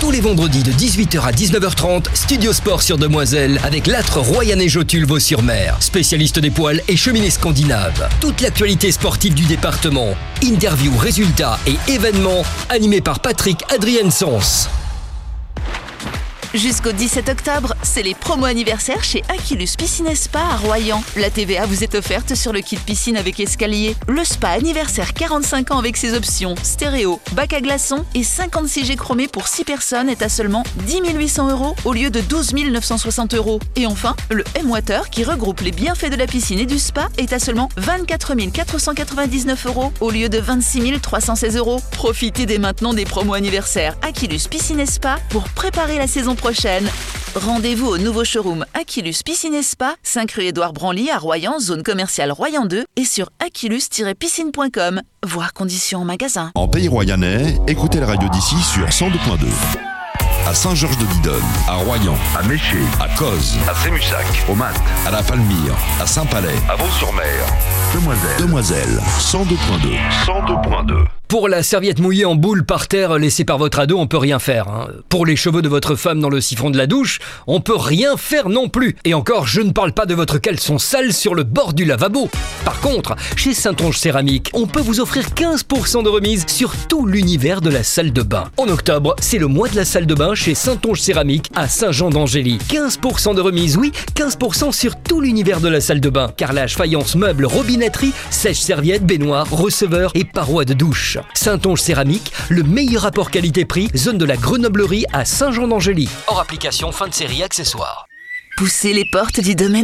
Tous les vendredis de 18h à 19h30, Studio Sport sur Demoiselle avec l'âtre Royanais Jotul Vaux-sur-Mer, spécialiste des poils et cheminées scandinaves. Toute l'actualité sportive du département, interviews, résultats et événements, animés par Patrick Adriensons. Jusqu'au 17 octobre, c'est les promos anniversaires chez Aquilus Piscine et Spa à Royan. La TVA vous est offerte sur le kit piscine avec escalier. Le spa anniversaire 45 ans avec ses options stéréo, bac à glaçons et 56 G chromés pour 6 personnes est à seulement 10 800 € au lieu de 12 960 €. Et enfin, le M-Water qui regroupe les bienfaits de la piscine et du spa est à seulement 24 499 € au lieu de 26 316 €. Profitez dès maintenant des promos anniversaires Aquilus Piscine et Spa pour préparer la saison prochaine. Rendez-vous au nouveau showroom Aquilus Piscine et Spa, 5 rue Édouard Branly à Royan, zone commerciale Royan 2 et sur aquilus-piscine.com. Voir conditions en magasin. En Pays Royannais, écoutez la radio d'ici sur 102.2. À Saint-Georges-de-Didonne, à Royan, à Méché, à Cozes, à Sémussac, au Mat, à La Palmyre, à Saint-Palais, à Vaux-sur-Mer, Demoiselle, 102.2. 102.2. Pour la serviette mouillée en boule par terre laissée par votre ado, on peut rien faire. Pour les cheveux de votre femme dans le siphon de la douche, on peut rien faire non plus. Et encore, je ne parle pas de votre caleçon sale sur le bord du lavabo. Par contre, chez Saint-Onge Céramique, on peut vous offrir 15% de remise sur tout l'univers de la salle de bain. En octobre, c'est le mois de la salle de bain chez Saint-Onge Céramique à Saint-Jean-d'Angély. 15% de remise, oui, 15% sur tout l'univers de la salle de bain. Carrelage, faïence, meubles, robinetterie, sèche-serviette, baignoire, receveur et parois de douche. Saint-Onge Céramique, le meilleur rapport qualité-prix, zone de la Grenoblerie à Saint-Jean-d'Angély. Hors application, fin de série, accessoires. Poussez les portes du domaine